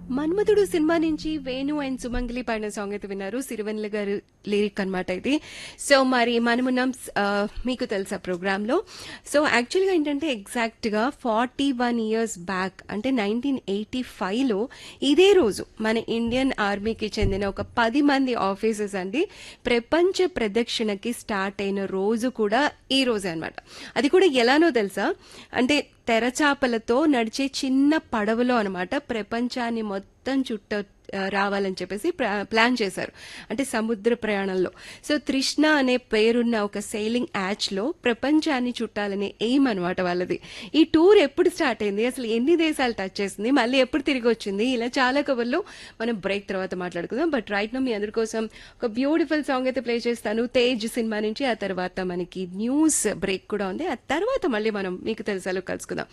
మన్మధుడు cinema నుంచి Venu and సుమంగలి పాడిన song అయితే విన్నారు. సిరివెన్నెల గారు లిరిక్ అనమాట ఇది. సో మరి మనమున్నాం మీకు తెలుసా ప్రోగ్రామ్ లో. సో యాక్చువల్గా ఏంటంటే ఎగ్జాక్ట్ గా 41 ఇయర్స్ బ్యాక్ అంటే 1985 లో ఇదే రోజు మన ఇండియన్ ఆర్మీకి చెందిన ఒక 10 మంది ఆఫీసర్స్ అండి ప్రపంచ ప్రదక్షిణకి స్టార్ట్ అయిన రోజు కూడా ఈ రోజే అనమాట. అది కూడా ఎలానో తెలుసా, అంటే తెరచాపలతో నడిచే చిన్న పడవలో అనమాట ప్రపంచాన్ని మొత్తం రావాలని చెప్పేసి ప్లాన్ చేశారు. అంటే సముద్ర ప్రయాణంలో. సో తృష్ణ అనే పేరున్న ఒక సెయిలింగ్ యాచ్ లో ప్రపంచాన్ని చుట్టాలనే ఎయిమ్ అనమాట వాళ్ళది. ఈ టూర్ ఎప్పుడు స్టార్ట్ అయింది, అసలు ఎన్ని దేశాలు టచ్ చేసింది, మళ్ళీ ఎప్పుడు తిరిగి వచ్చింది, ఇలా చాలా కబుర్లు మనం బ్రేక్ తర్వాత మాట్లాడుకుందాం. బట్ రైట్ నో మీ అందరి కోసం ఒక బ్యూటిఫుల్ సాంగ్ అయితే ప్లే చేస్తాను తేజ్ సినిమా నుంచి. ఆ తర్వాత మనకి న్యూస్ బ్రేక్ కూడా ఉంది. ఆ తర్వాత మళ్ళీ మనం మీకు తెలుసాలో కలుసుకుందాం.